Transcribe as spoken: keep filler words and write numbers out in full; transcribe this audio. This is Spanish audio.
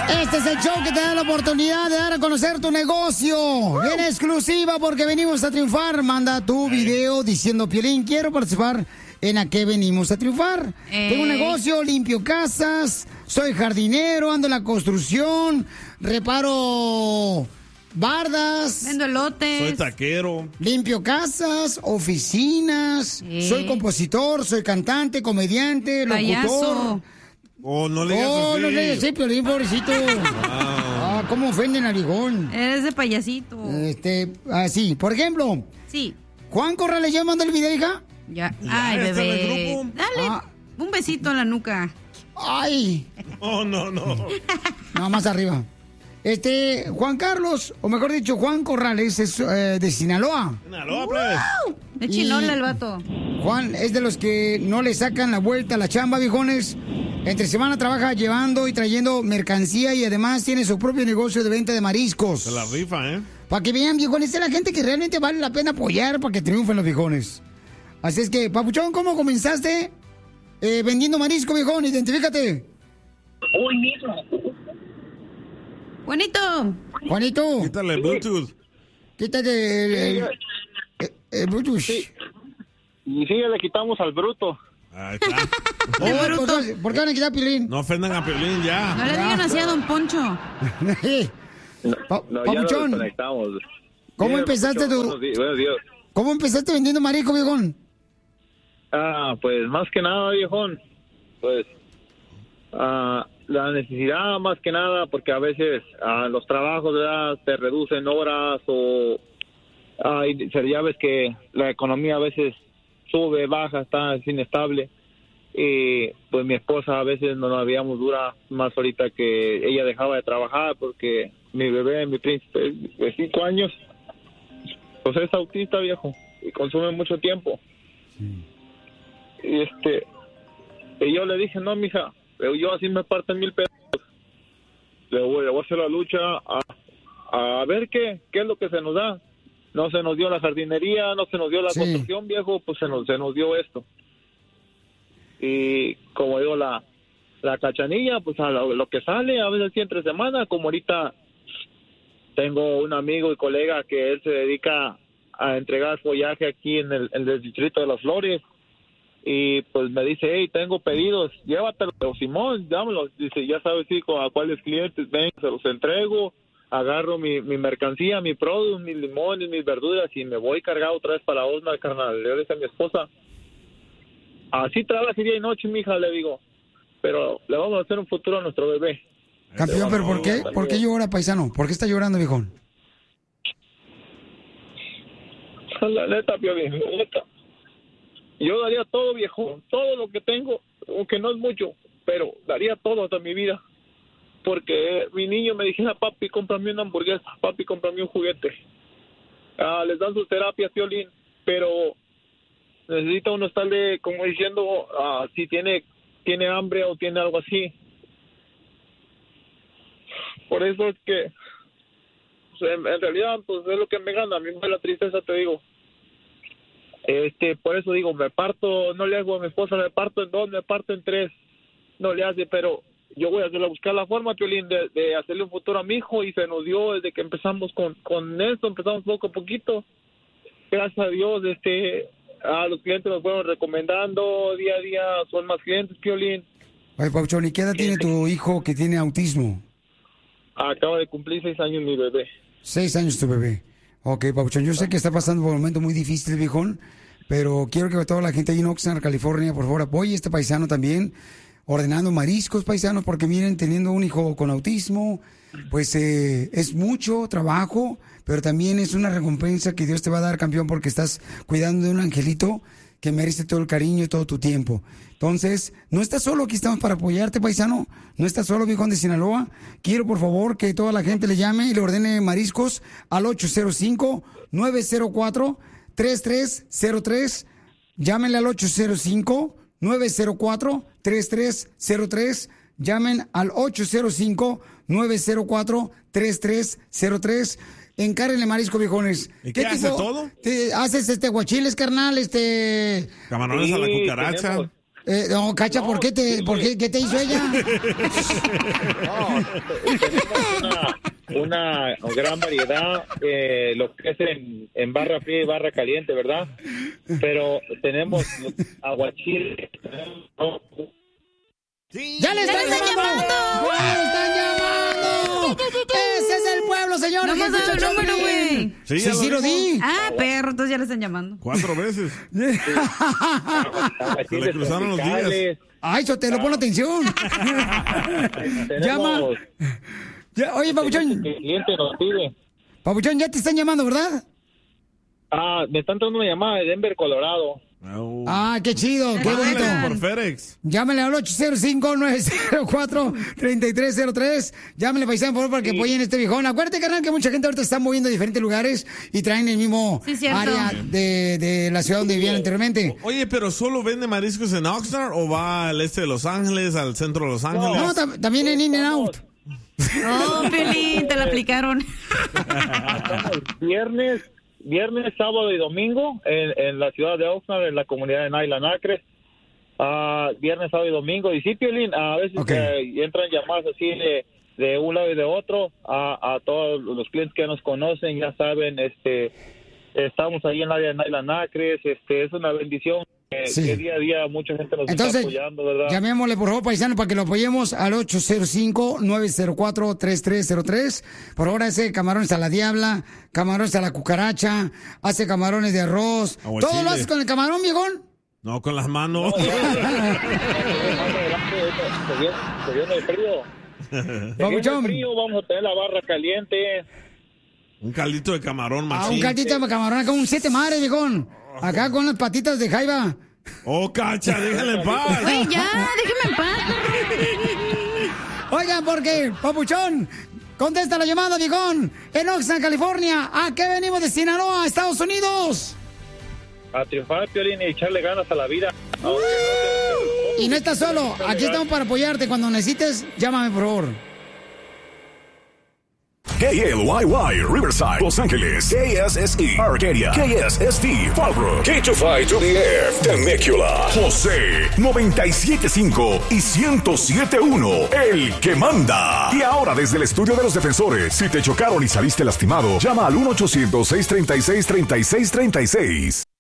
Este es el show que te da la oportunidad de dar a conocer tu negocio en exclusiva porque venimos a triunfar. Manda tu video diciendo, Piolín, quiero participar en A Qué Venimos a Triunfar. Eh. Tengo un negocio, limpio casas, soy jardinero, ando en la construcción, reparo bardas. Vendo elotes. Soy taquero. Limpio casas, oficinas, Eh. soy compositor, soy cantante, comediante, Payaso. locutor. Oh, no le digas Oh, así. no le digas así, Piolín, pobrecito. Ah, cómo ofenden al hijón. Eres de payasito. Este, así, por ejemplo, Sí. Juan Corrales, ¿ya mandó el video, hija? Ya. Ya, Ay, ya está en el bebé. grupo. Dale Ah. un besito en la nuca. Ay, Oh, no, no. no, más arriba. Este, Juan Carlos, o mejor dicho, Juan Corrales, es eh, de Sinaloa. Sinaloa, pues. De Y- chinola el vato. Juan es de los que no le sacan la vuelta a la chamba, viejones. Entre semana trabaja llevando y trayendo mercancía y además tiene su propio negocio de venta de mariscos. Se la rifa, ¿eh? Para que vean, viejones, es la gente que realmente vale la pena apoyar para que triunfen los viejones. Así es que, Papuchón, ¿cómo comenzaste eh, vendiendo marisco, viejón? Identifícate. Hoy mismo. Juanito. Juanito, Quítale Bluetooth. quítate el, el, el- el Bluetooth. Y sí, le quitamos al bruto. Ahí está. Oh, ¿por, qué, ¿Por qué van a quitar Pilín? No ofendan a Piolín ya. No le digan así a Don Poncho. Pa- No, ya lo Papuchón, desconectamos. ¿cómo Sí, empezaste Papuchón, tú? Buenos días. Buenos días. ¿Cómo empezaste vendiendo marisco, viejón? Ah, pues más que nada, viejón. Pues ah, la necesidad más que nada, porque a veces ah, los trabajos, ¿verdad? Te reducen horas o ah, y ya ves que la economía a veces sube, baja, está es inestable. Y pues mi esposa a veces no nos habíamos dura más ahorita que ella dejaba de trabajar porque mi bebé, mi príncipe de cinco años, pues es autista, viejo, y consume mucho tiempo. Y este, y yo le dije, no, mija, pero yo así me parten mil pesos. Le voy, le voy a hacer la lucha a, a ver qué, qué es lo que se nos da. No se nos dio la jardinería, no se nos dio la Sí. construcción, viejo, pues se nos, se nos dio esto. Y como digo, la, la cachanilla, pues a lo, lo que sale, a veces sí entre semana, como ahorita tengo un amigo y colega que él se dedica a entregar follaje aquí en el, en el distrito de Las Flores. Y pues me dice, hey, tengo pedidos, llévatelo, Simón, dámelos. Dice, ya sabes, hijo, a cuáles clientes ven, se los entrego, agarro mi, mi mercancía, mi producto, mis limones, mis verduras y me voy cargado otra vez para Osma, carnal. Le dice a mi esposa, así trabaja día y noche, mija, le digo, pero le vamos a hacer un futuro a nuestro bebé. Campeón, ¿pero por qué? ¿Por qué llora, paisano? ¿Por qué está llorando, viejón? La neta, Piolín, la neta. Yo daría todo, viejo, todo lo que tengo, aunque no es mucho, pero daría todo hasta mi vida. Porque mi niño me dijera, papi, cómprame una hamburguesa, papi, cómprame un juguete. Ah, les dan sus terapias, Piolín, pero necesita uno estarle como diciendo ah, si tiene, tiene hambre o tiene algo así. Por eso es que, pues, en, en realidad, pues es lo que me gana. A mí me da la tristeza, te digo. Este, por eso digo, me parto, no le hago a mi esposa, me parto en dos, me parto en tres, no le hace, pero yo voy a hacerle buscar la forma, Piolín, de, de hacerle un futuro a mi hijo y se nos dio desde que empezamos con, con esto, empezamos poco a poquito, gracias a Dios, este, a los clientes nos fueron recomendando, día a día son más clientes, Piolín. Oye, Papuchón, ¿y qué edad tiene tu hijo que tiene autismo? Acaba de cumplir seis años mi bebé. Seis años tu bebé. Ok, Papuchón, yo sé que está pasando por un momento muy difícil, viejón, pero quiero que toda la gente ahí en Oxnard, California, por favor, apoye a este paisano también, ordenando mariscos, paisanos, porque miren, teniendo un hijo con autismo, pues eh, es mucho trabajo, pero también es una recompensa que Dios te va a dar, campeón, porque estás cuidando de un angelito que merece todo el cariño y todo tu tiempo. Entonces, no estás solo, aquí estamos para apoyarte, paisano. No estás solo, viejón de Sinaloa. Quiero, por favor, que toda la gente le llame y le ordene mariscos al ocho cero cinco, nueve cero cuatro, tres tres cero tres. Llámenle al ocho cero cinco, nueve cero cuatro, tres tres cero tres. Llamen al ocho cero cinco, nueve cero cuatro, tres tres cero tres. Encárguenle marisco, viejones. ¿Y qué hace, todo? Te haces este guachiles, carnal, este... Camarones a la Sí, cucaracha. tenemos- Eh, no, Cacha, ¿por qué te, por qué, qué te hizo ella? No, tenemos una, una gran variedad, eh, lo que es en, en barra fría y barra caliente, ¿verdad? Pero tenemos aguachiles. Sí. ¡Ya le están, ¡Ya le están llamando! llamando! ¡Ya le están llamando! ¡Ese es el pueblo, señores! No hemos que escucha dado el número, Choplin. güey. Sí, ya sí, lo lo di. dimos. Ah, perro, entonces ya le están llamando. Cuatro veces. Se le cruzaron los días. Ay, Sotelo, pon atención. Llama. Tenemos Ya, oye, Papuchón. que el cliente nos pide. Papuchón, ya te están llamando, ¿verdad? Ah, me están dando una llamada de Denver, Colorado. Oh. Ah, qué chido, qué bonito. Por FedEx. Llámele al ocho cero cinco, nueve cero cuatro, tres tres cero tres. Llámele, paisano, por favor, para que apoyen este viejón. Acuérdate, carnal, que mucha gente ahorita se está moviendo a diferentes lugares y traen el mismo Sí, cierto. área de, de la ciudad donde vivían anteriormente. Oye, pero ¿solo vende mariscos en Oxnard o va al este de Los Ángeles, al centro de Los Ángeles? No, tam- también en In and Out. Oh, Piolín, te la aplicaron. Estamos viernes, viernes, sábado y domingo en, en la ciudad de Oxnard, en la comunidad de Nyland Acres. Ah, viernes, sábado y domingo. Y sí, Piolín, a veces Ok. eh, entran llamadas así de, de un lado y de otro a, a todos los clientes que nos conocen, ya saben, este, estamos ahí en la área de Nyland Acres, este, es una bendición. Que, Sí. que día a día mucha gente nos Entonces, está apoyando, ¿verdad? llamémosle, por favor, paisano, para que lo apoyemos al ocho cero cinco, nueve cero cuatro, tres tres cero tres. Por ahora hace camarones a la diabla, camarones a la cucaracha, hace camarones de arroz. Aguachile. ¿Todo lo haces con el camarón, viejón? No, con las manos. Se viene- se viene el frío. Se viene el Papuchón. frío, vamos a tener la barra caliente. Un caldito de camarón, Ah, un machín. caldito de camarón, con un siete madres, viejón. Acá con las patitas de jaiba. Oh, Cacha, déjale en paz. Güey, ya, déjeme en paz. Oigan, porque, Papuchón, contesta la llamada, viejón. En Oxnard, California. ¿A qué venimos de Sinaloa, Estados Unidos? A triunfar, Piolín, y echarle ganas a la vida. Aunque no te- Y no estás solo. Echarle Aquí estamos ganas. para apoyarte. Cuando necesites, llámame, por favor. K L Y Y, Riverside, Los Ángeles. K S S E, Arcadia. K S S T, Fallbrook. K two five to the F, Temecula. José, noventa y siete punto cinco y ciento siete punto uno, el que manda. Y ahora desde el estudio de los defensores, si te chocaron y saliste lastimado, llama al uno ochocientos, seiscientos treinta y seis, treinta y seis treinta y seis.